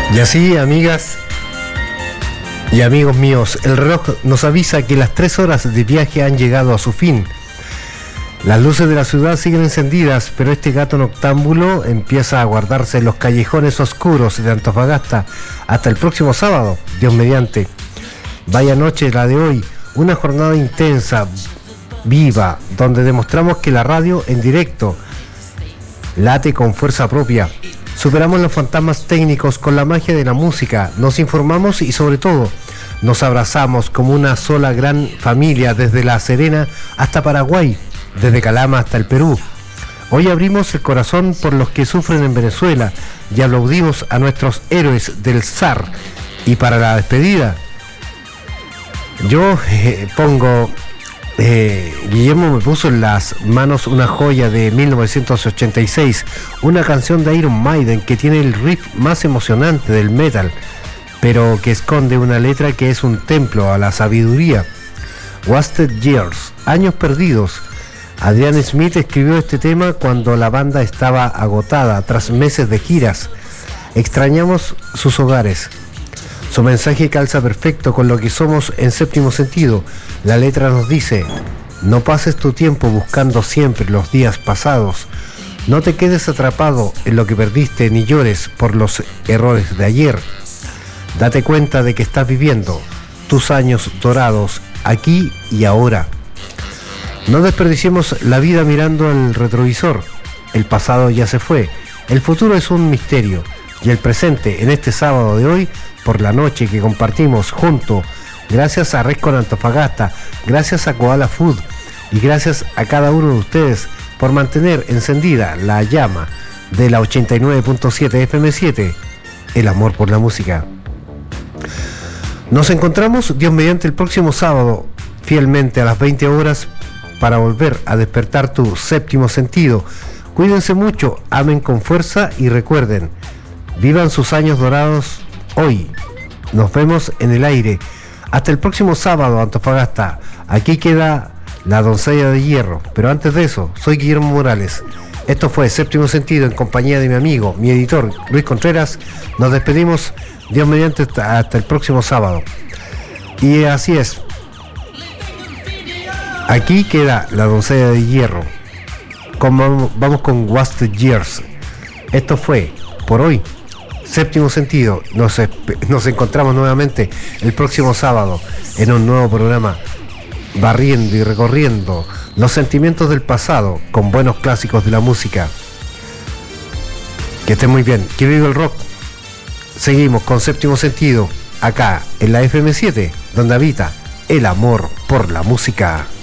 Y así, amigas y amigos míos, el reloj nos avisa que las 3 horas de viaje han llegado a su fin. Las luces de la ciudad siguen encendidas, pero este gato noctámbulo empieza a guardarse en los callejones oscuros de Antofagasta hasta el próximo sábado, Dios mediante. Vaya noche la de hoy, una jornada intensa, viva, donde demostramos que la radio en directo late con fuerza propia. Superamos los fantasmas técnicos con la magia de la música, nos informamos y sobre todo nos abrazamos como una sola gran familia desde La Serena hasta Paraguay, desde Calama hasta el Perú. Hoy abrimos el corazón por los que sufren en Venezuela y aplaudimos a nuestros héroes del SAR. Y para la despedida, yo pongo... Guillermo me puso en las manos una joya de 1986, una canción de Iron Maiden que tiene el riff más emocionante del metal, pero que esconde una letra que es un templo a la sabiduría. Wasted Years, años perdidos. Adrian Smith escribió este tema cuando la banda estaba agotada tras meses de giras. Extrañamos sus hogares. Su mensaje calza perfecto con lo que somos en Séptimo Sentido. La letra nos dice: no pases tu tiempo buscando siempre los días pasados. No te quedes atrapado en lo que perdiste ni llores por los errores de ayer. Date cuenta de que estás viviendo tus años dorados aquí y ahora. No desperdiciemos la vida mirando el retrovisor. El pasado ya se fue. El futuro es un misterio. Y el presente en este sábado de hoy, por la noche que compartimos junto, gracias a Rescon Antofagasta, gracias a Koala Food y gracias a cada uno de ustedes por mantener encendida la llama de la 89.7 FM7, el amor por la música. Nos encontramos, Dios mediante, el próximo sábado, fielmente a las 20 horas, para volver a despertar tu séptimo sentido. Cuídense mucho, amen con fuerza y recuerden, vivan sus años dorados hoy. Nos vemos en el aire. Hasta el próximo sábado, Antofagasta. Aquí queda la doncella de hierro. Pero antes de eso, soy Guillermo Morales. Esto fue Séptimo Sentido en compañía de mi amigo, mi editor, Luis Contreras. Nos despedimos, Dios mediante, hasta el próximo sábado. Y así es. Aquí queda la doncella de hierro. Vamos con Wasted Years. Esto fue, por hoy, Séptimo Sentido. Nos encontramos nuevamente el próximo sábado en un nuevo programa, barriendo y recorriendo los sentimientos del pasado con buenos clásicos de la música. Que estén muy bien, que viva el rock. Seguimos con Séptimo Sentido acá en la FM7, donde habita el amor por la música.